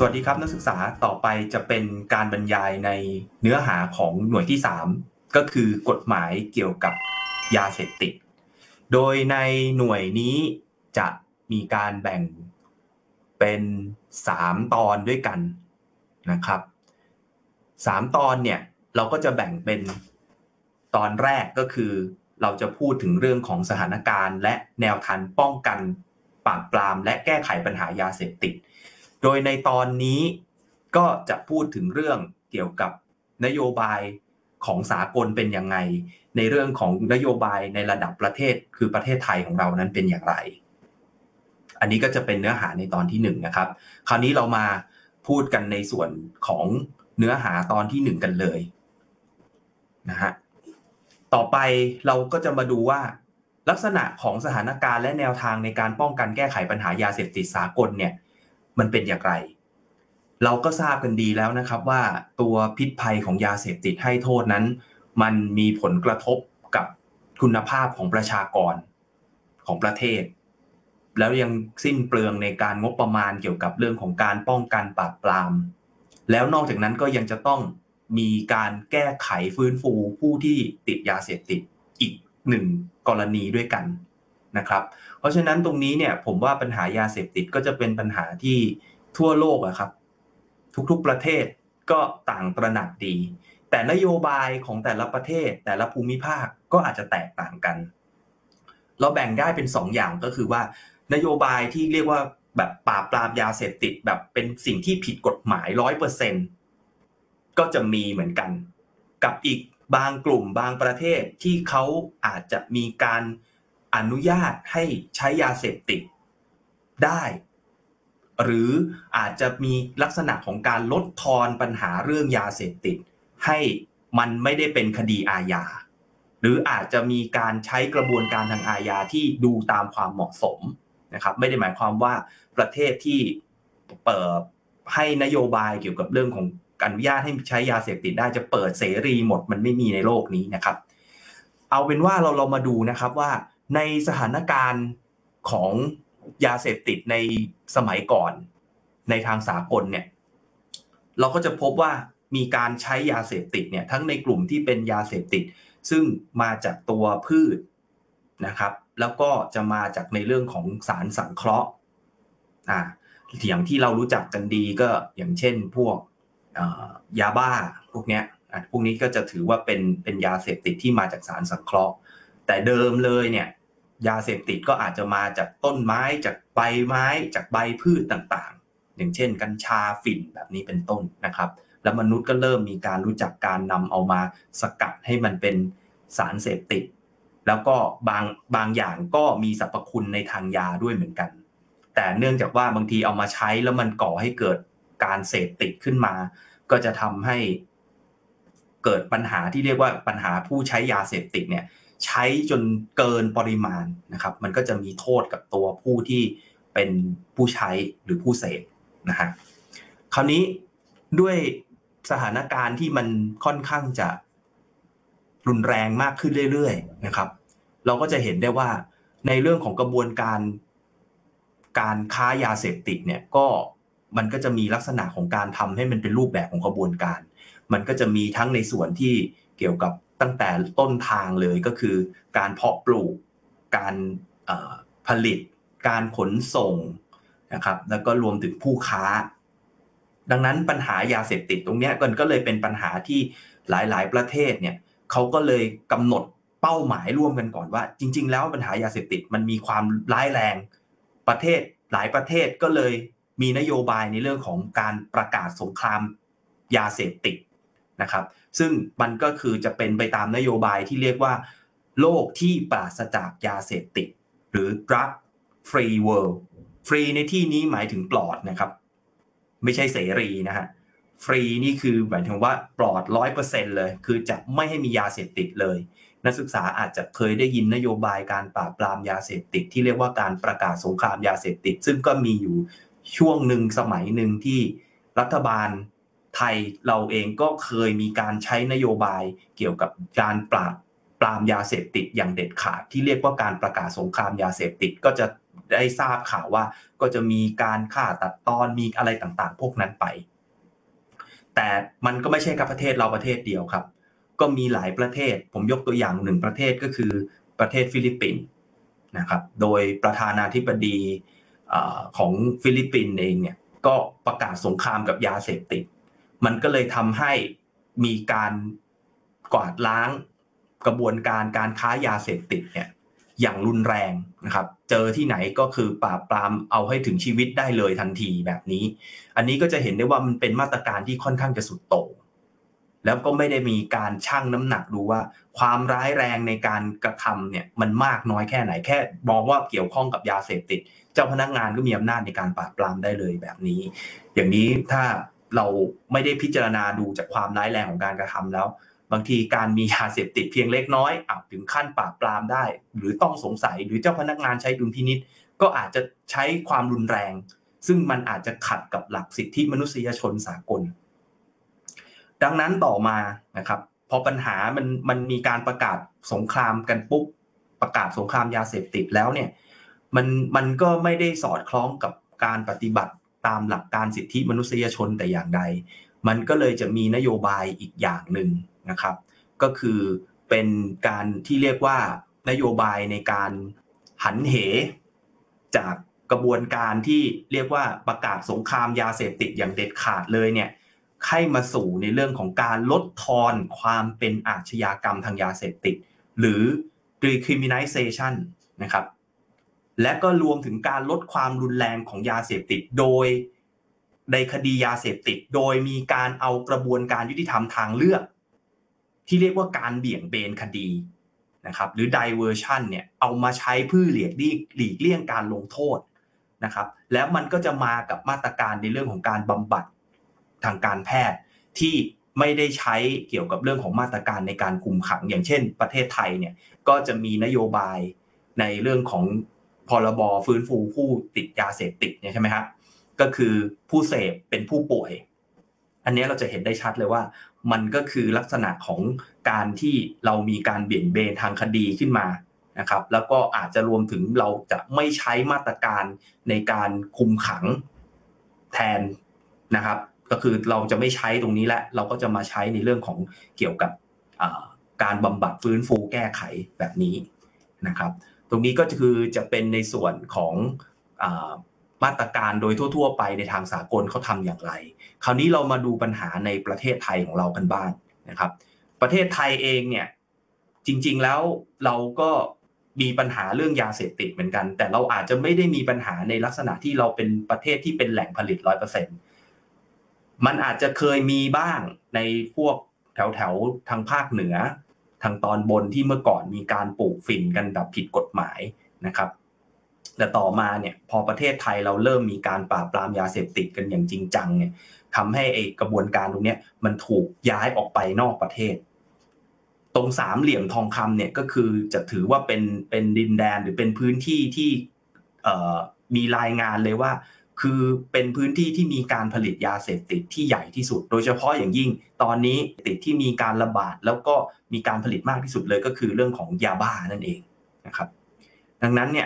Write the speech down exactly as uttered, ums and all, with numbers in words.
สวัสดีครับนักศึกษาต่อไปจะเป็นการบรรยายในเนื้อหาของหน่วยที่สามก็คือกฎหมายเกี่ยวกับยาเสพติดโดยในหน่วยนี้จะมีการแบ่งเป็นสามตอนด้วยกันนะครับสามตอนเนี่ยเราก็จะแบ่งเป็นตอนแรกก็คือเราจะพูดถึงเรื่องของสถานการณ์และแนวทางป้องกันปราบปรามและแก้ไขปัญหายาเสพติดโดยในตอนนี้ก็จะพูดถึงเรื่องเกี่ยวกับนโยบายของสากลเป็นยังไงในเรื่องของนโยบายในระดับประเทศคือประเทศไทยของเรานั้นเป็นอย่างไรอันนี้ก็จะเป็นเนื้อหาในตอนที่หนึ่งนะครับคราวนี้เรามาพูดกันในส่วนของเนื้อหาตอนที่หนึ่งกันเลยนะฮะต่อไปเราก็จะมาดูว่าลักษณะของสถานการณ์และแนวทางในการป้องกันแก้ไขปัญหายาเสพติดสากลเนี่ยมันเป็นอย่างไรเราก็ทราบกันดีแล้วนะครับว่าตัวพิษภัยของยาเสพติดให้โทษนั้นมันมีผลกระทบกับคุณภาพของประชากรของประเทศแล้วยังสิ้นเปลืองในการงบประมาณเกี่ยวกับเรื่องของการป้องกันปราบปรามแล้วนอกจากนั้นก็ยังจะต้องมีการแก้ไขฟื้นฟูผู้ที่ติดยาเสพติดอีกหนึ่งกรณีด้วยกันนะครับเพราะฉะนั้นตรงนี้เนี่ยผมว่าปัญหายาเสพติดก็จะเป็นปัญหาที่ทั่วโลกอะครับทุกๆประเทศก็ต่างตระหนักดีแต่นโยบายของแต่ละประเทศแต่ละภูมิภาคก็อาจจะแตกต่างกันเราแบ่งได้เป็นสองอย่างก็คือว่านโยบายที่เรียกว่าแบบปราบปรามยาเสพติดแบบเป็นสิ่งที่ผิดกฎหมาย ร้อยเปอร์เซ็นต์ ก็จะมีเหมือนกันกับอีกบางกลุ่มบางประเทศที่เขาอาจจะมีการอนุญาตให้ใช้ยาเสพติดได้หรืออาจจะมีลักษณะของการลดทอนปัญหาเรื่องยาเสพติดให้มันไม่ได้เป็นคดีอาญาหรืออาจจะมีการใช้กระบวนการทางอาญาที่ดูตามความเหมาะสมนะครับไม่ได้หมายความว่าประเทศที่เปิดให้นโยบายเกี่ยวกับเรื่องของอนุญาตให้ใช้ยาเสพติดได้จะเปิดเสรีหมดมันไม่มีในโลกนี้นะครับเอาเป็นว่าเราเรามาดูนะครับว่าในสถานการณ์ของยาเสพติดในสมัยก่อนในทางสากลเนี่ยเราก็จะพบว่ามีการใช้ยาเสพติดเนี่ยทั้งในกลุ่มที่เป็นยาเสพติดซึ่งมาจากตัวพืชนะครับแล้วก็จะมาจากในเรื่องของสารสังเคราะห์อ่าอย่างที่เรารู้จักกันดีก็อย่างเช่นพวกยาบ้าพวกเนี้ยพวกนี้ก็จะถือว่าเป็นเป็นยาเสพติดที่มาจากสารสังเคราะห์แต่เดิมเลยเนี่ยยาเสพติดก็อาจจะมาจากต้นไม้จากใบไม้จากใบพืชต่างๆอย่างเช่นกัญชาฝิ่นแบบนี้เป็นต้นนะครับแล้วมนุษย์ก็เริ่มมีการรู้จักการนำเอามาสกัดให้มันเป็นสารเสพติดแล้วก็บางบางอย่างก็มีสรรพคุณในทางยาด้วยเหมือนกันแต่เนื่องจากว่าบางทีเอามาใช้แล้วมันก่อให้เกิดการเสพติดขึ้นมาก็จะทำให้เกิดปัญหาที่เรียกว่าปัญหาผู้ใช้ยาเสพติดเนี่ยใช้จนเกินปริมาณนะครับมันก็จะมีโทษกับตัวผู้ที่เป็นผู้ใช้หรือผู้เสพนะฮะคราวนี้ด้วยสถานการณ์ที่มันค่อนข้างจะรุนแรงมากขึ้นเรื่อยๆนะครับเราก็จะเห็นได้ว่าในเรื่องของกระบวนการการค้ายาเสพติดเนี่ยก็มันก็จะมีลักษณะของการทำให้มันเป็นรูปแบบของกระบวนการมันก็จะมีทั้งในส่วนที่เกี่ยวกับตั้งแต่ต้นทางเลยก็คือการเพาะปลูกการผลิตการขนส่งนะครับแล้วก็รวมถึงผู้ค้าดังนั้นปัญหายาเสพติดตรงนี้ก็เลยเป็นปัญหาที่หลายๆประเทศเนี่ยเขาก็เลยกำหนดเป้าหมายร่วมกันก่อนว่าจริงๆแล้วปัญหายาเสพติดมันมีความร้ายแรงประเทศหลายประเทศก็เลยมีนโยบายในเรื่องของการประกาศสงครามยาเสพติดนะครับซึ่งมันก็คือจะเป็นไปตามนโยบายที่เรียกว่าโลกที่ปราศจากยาเสพติดหรือ drug free world ฟรีในที่นี้หมายถึงปลอดนะครับไม่ใช่เสรีนะฮะฟรีนี่คือหมายถึงว่าปลอด ร้อยเปอร์เซ็นต์ เลยคือจะไม่ให้มียาเสพติดเลยนักศึกษาอาจจะเคยได้ยินนโยบายการปราบปรามยาเสพติดที่เรียกว่าการประกาศสงครามยาเสพติดซึ่งก็มีอยู่ช่วงหนึ่งสมัยหนึ่งที่รัฐบาลไทยเราเองก็เคยมีการใช้นโยบายเกี่ยวกับการปราบปรามยาเสพติดอย่างเด็ดขาดที่เรียกว่าการประกาศสงครามยาเสพติดก็จะได้ทราบข่าวว่าก็จะมีการฆ่าตัดตอนมีอะไรต่างๆพวกนั้นไปแต่มันก็ไม่ใช่แค่ประเทศเราประเทศเดียวครับก็มีหลายประเทศผมยกตัวอย่างหนึ่งประเทศก็คือประเทศฟิลิปปินส์นะครับโดยประธานาธิบดีของฟิลิปปินส์เองเนี่ยก็ประกาศสงครามกับยาเสพติดมันก็เลยทำให้มีการกวาดล้างกระบวนการการค้ายาเสพติดเนี่ยอย่างรุนแรงนะครับเจอที่ไหนก็คือปราบปรามเอาให้ถึงชีวิตได้เลยทันทีแบบนี้อันนี้ก็จะเห็นได้ว่ามันเป็นมาตรการที่ค่อนข้างจะสุดโต่งแล้วก็ไม่ได้มีการชั่งน้ำหนักดูว่าความร้ายแรงในการกระทำเนี่ยมันมากน้อยแค่ไหนแค่มองว่าเกี่ยวข้องกับยาเสพติดเจ้าพนักงานก็มีอำนาจในการปราบปรามได้เลยแบบนี้อย่างนี้ถ้าเราไม่ได้พิจารณาดูจากความร้ายแรงของการกระทำแล้วบางทีการมียาเสพติดเพียงเล็กน้อยอาจถึงขั้นปราบปรามได้หรือต้องสงสัยหรือเจ้าพนักงานใช้ดุลพินิจก็อาจจะใช้ความรุนแรงซึ่งมันอาจจะขัดกับหลักสิทธิมนุษยชนสากลดังนั้นต่อมานะครับพอปัญหามันมันมีการประกาศสงครามกันปุ๊บประกาศสงครามยาเสพติดแล้วเนี่ยมันมันก็ไม่ได้สอดคล้องกับการปฏิบัติตามหลักการสิทธิมนุษยชนแต่อย่างใดมันก็เลยจะมีนโยบายอีกอย่างหนึ่งนะครับก็คือเป็นการที่เรียกว่านโยบายในการหันเหจากกระบวนการที่เรียกว่าประกาศสงครามยาเสพติดอย่างเด็ดขาดเลยเนี่ยให้มาสู่ในเรื่องของการลดทอนความเป็นอาชญากรรมทางยาเสพติดหรือ decriminalization นะครับและก็รวมถึงการลดความรุนแรงของยาเสพติดโดยในคดียาเสพติดโดยมีการเอากระบวนการยุติธรรมทางเลือกที่เรียกว่าการเบี่ยงเบนคดีนะครับหรือ diversion เนี่ยเอามาใช้เพื่อหลีกเลี่ยงหลีกเลี่ยงการลงโทษนะครับแล้วมันก็จะมากับมาตรการในเรื่องของการบำบัดทางการแพทย์ที่ไม่ได้ใช้เกี่ยวกับเรื่องของมาตรการในการคุมขังอย่างเช่นประเทศไทยเนี่ยก็จะมีนโยบายในเรื่องของพรบฟื้นฟูผู้ติดยาเสพติดเนี่ยใช่ไหมครับก็คือผู้เสพเป็นผู้ป่วยอันนี้เราจะเห็นได้ชัดเลยว่ามันก็คือลักษณะของการที่เรามีการเบี่ยงเบนทางคดีขึ้นมานะครับแล้วก็อาจจะรวมถึงเราจะไม่ใช้มาตรการในการคุมขังแทนนะครับก็คือเราจะไม่ใช้ตรงนี้และเราก็จะมาใช้ในเรื่องของเกี่ยวกับการบำบัดฟื้นฟูแก้ไขแบบนี้นะครับตรงนี้ก็คือจะเป็นในส่วนของมาตรการโดยทั่วๆไปในทางสากลเขาทำอย่างไรคราวนี้เรามาดูปัญหาในประเทศไทยของเรากันบ้างนะครับประเทศไทยเองเนี่ยจริงๆแล้วเราก็มีปัญหาเรื่องยาเสพติดเหมือนกันแต่เราอาจจะไม่ได้มีปัญหาในลักษณะที่เราเป็นประเทศที่เป็นแหล่งผลิต ร้อยเปอร์เซ็นต์ มันอาจจะเคยมีบ้างในพวกแถวๆทางภาคเหนือทางตอนบนที่เมื่อก่อนมีการปลูกฝิ่นกันแบบผิดกฎหมายนะครับแต่ต่อมาเนี่ยพอประเทศไทยเราเริ่มมีการปราบปรามยาเสพติดกันอย่างจริงจังเนี่ยทำให้ไอ้กระบวนการตรงนี้มันถูกย้ายออกไปนอกประเทศตรงสามเหลี่ยมทองคำเนี่ยก็คือจะถือว่าเป็นเป็นดินแดนหรือเป็นพื้นที่ที่เอ่อมีรายงานเลยว่าคือเป็นพื้นที่ที่มีการผลิตยาเสพติดที่ใหญ่ที่สุดโดยเฉพาะอย่างยิ่งตอนนี้ติดที่มีการระบาดแล้วก็มีการผลิตมากที่สุดเลยก็คือเรื่องของยาบ้านั่นเองนะครับดังนั้นเนี่ย